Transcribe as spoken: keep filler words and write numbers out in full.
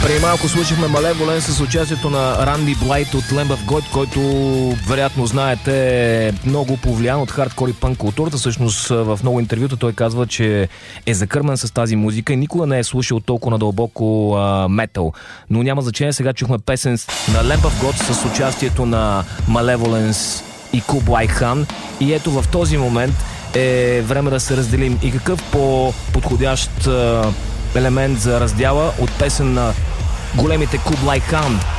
Преди малко слушахме Малеволен с участието на Ранди Блайт от Lamb of God, който, вероятно знаете, е много повлиян от хардкор и пънк културата. Всъщност в много интервюта той казва, че е закърмен с тази музика и никога не е слушал толкова надълбоко а, метал. Но няма значение, сега чухме песен на Lamb of God с участието на Malevolence и Кублай Хан. И ето в този момент е време да се разделим. И какъв по-подходящ а, елемент за раздяла от песен на големите Кублай Хан